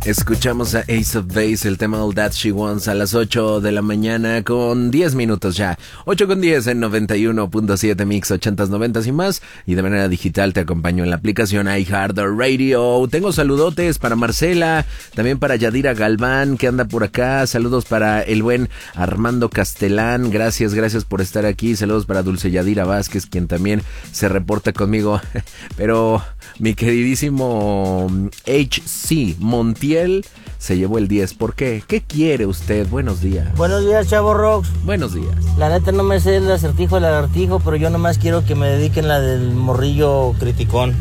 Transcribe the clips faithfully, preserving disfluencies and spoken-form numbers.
Escuchamos a Ace of Base, el tema All That She Wants a las ocho de la mañana con diez minutos ya. ocho con diez en noventa y uno punto siete Mix ochentas, noventas y más. Y de manera digital te acompaño en la aplicación iHeartRadio. Tengo saludotes para Marcela, también para Yadira Galván que anda por acá. Saludos para el buen Armando Castelán. Gracias, gracias por estar aquí. Saludos para Dulce Yadira Vázquez, quien también se reporta conmigo. Pero mi queridísimo H C Montiel se llevó el diez. ¿Por qué? ¿Qué quiere usted? Buenos días. Buenos días, Chavo Rocks. Buenos días. La neta no me sé el acertijo del lagartijo, pero yo nomás quiero que me dediquen la del morrillo criticón.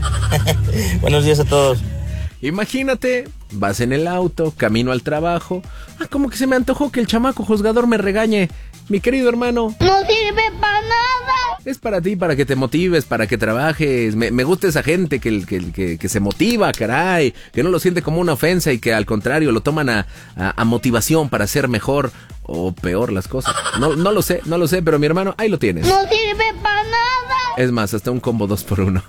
Buenos días a todos. Imagínate, vas en el auto, camino al trabajo. Ah, como que se me antojó que el chamaco juzgador me regañe. Mi querido hermano, no sirve para nada. Es para ti, para que te motives, para que trabajes. Me, me gusta esa gente que, que, que, que se motiva, caray. Que no lo siente como una ofensa y que al contrario lo toman a, a, a motivación para hacer mejor o peor las cosas. No, no lo sé, no lo sé, pero mi hermano, ahí lo tienes. No sirve para nada. Es más, hasta un combo dos por uno.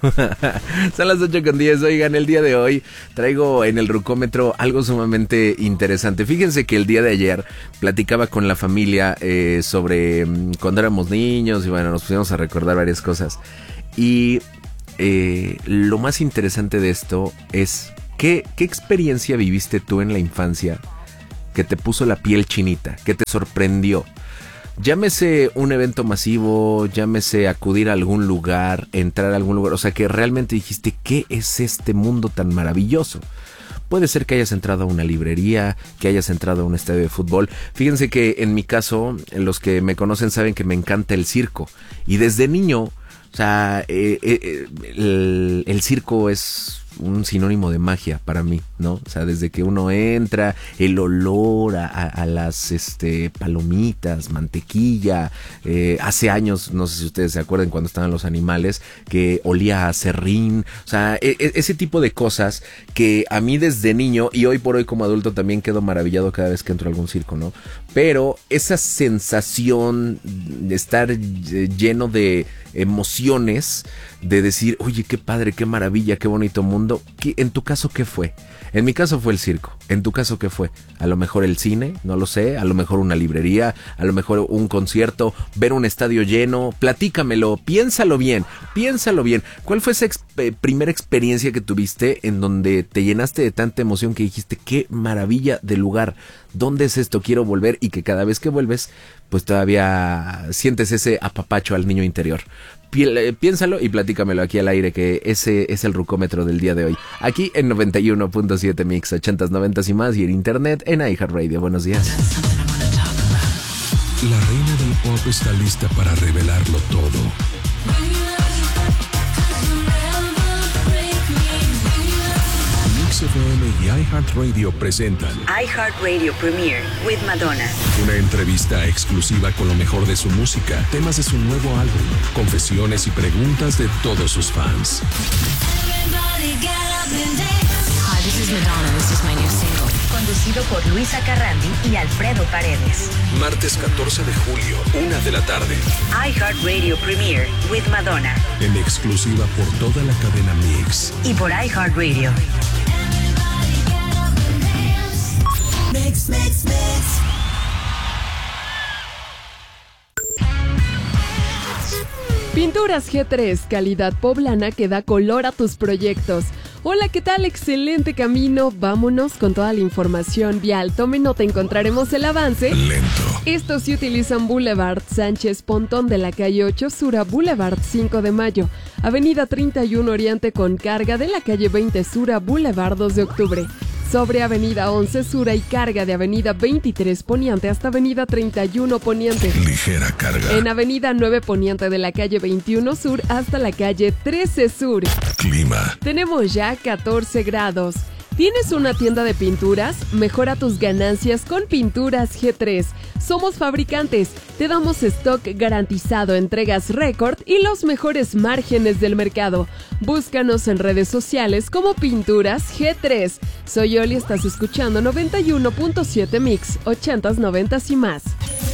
Son las ocho con diez. Oigan, el día de hoy traigo en el rucómetro algo sumamente interesante. Fíjense que el día de ayer platicaba con la familia eh, sobre cuando éramos niños y bueno, nos pusimos a recordar varias cosas. Y eh, lo más interesante de esto es ¿qué, qué experiencia viviste tú en la infancia que te puso la piel chinita, que te sorprendió? Llámese un evento masivo, llámese acudir a algún lugar, entrar a algún lugar, o sea que realmente dijiste, ¿qué es este mundo tan maravilloso? Puede ser que hayas entrado a una librería, que hayas entrado a un estadio de fútbol. Fíjense que en mi caso, los que me conocen saben que me encanta el circo. Y desde niño, o sea, eh, eh, el, el circo es un sinónimo de magia para mí, ¿no? O sea, desde que uno entra, el olor a, a, a las este, palomitas, mantequilla. Eh, hace años, no sé si ustedes se acuerdan cuando estaban los animales, que olía a serrín. O sea, e, e, ese tipo de cosas que a mí desde niño y hoy por hoy como adulto también quedo maravillado cada vez que entro a algún circo, ¿no? Pero esa sensación de estar lleno de emociones, de decir, oye, qué padre, qué maravilla, qué bonito mundo. ¿Qué, en tu caso, qué fue? En mi caso fue el circo. ¿En tu caso qué fue? A lo mejor el cine, no lo sé. A lo mejor una librería, a lo mejor un concierto, ver un estadio lleno. Platícamelo, piénsalo bien, piénsalo bien. ¿Cuál fue esa exp- primera experiencia que tuviste en donde te llenaste de tanta emoción que dijiste, qué maravilla de lugar? ¿Dónde es esto? Quiero volver. Y que cada vez que vuelves, pues todavía sientes ese apapacho al niño interior. Piénsalo y platícamelo aquí al aire, que ese es el rucómetro del día de hoy. Aquí en noventa y uno punto siete Mix ochentas, noventas y más, y en internet en iHeartRadio. Buenos días. La reina del pop está lista para revelarlo todo. Mix F M y iHeartRadio presentan iHeartRadio Premiere with Madonna. Una entrevista exclusiva con lo mejor de su música, temas de su nuevo álbum, confesiones y preguntas de todos sus fans. Hi, this is Madonna. This is my new single. Conducido por Luisa Carrandi y Alfredo Paredes. Martes catorce de julio, una de la tarde. iHeartRadio Premiere with Madonna. En exclusiva por toda la cadena Mix. Y por iHeartRadio. Mix, mix, mix. Pinturas G tres, calidad poblana que da color a tus proyectos. Hola, ¿qué tal? Excelente camino. Vámonos con toda la información vial. Tome nota, encontraremos el avance. Lento. Estos se utilizan Boulevard Sánchez Pontón de la calle ocho Sur a Boulevard cinco de Mayo, Avenida treinta y uno Oriente con carga de la calle veinte Sur a Boulevard dos de Octubre. Sobre Avenida once Sur y carga de Avenida veintitrés Poniente hasta Avenida treinta y uno Poniente. Ligera carga. En Avenida nueve Poniente de la calle veintiuno Sur hasta la calle trece Sur. Clima. Tenemos ya catorce grados. ¿Tienes una tienda de pinturas? Mejora tus ganancias con Pinturas G tres. Somos fabricantes, te damos stock garantizado, entregas récord y los mejores márgenes del mercado. Búscanos en redes sociales como Pinturas G tres. Soy Oli, estás escuchando noventa y uno punto siete Mix, ochentas, noventas y más.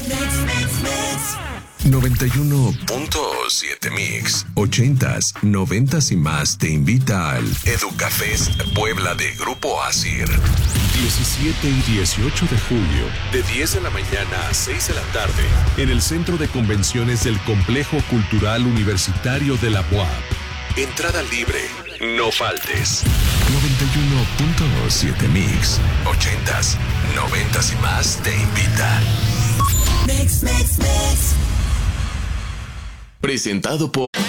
noventa y uno punto siete Mix, ochentas, noventas y más te invita al Educafest Puebla de Grupo Asir. diecisiete y dieciocho de julio, de diez de la mañana a seis de la tarde, en el Centro de Convenciones del Complejo Cultural Universitario de la U A P. Entrada libre. No faltes. noventa y uno punto siete Mix. ochentas, noventas y más te invita. Mix, mix, mix. Presentado por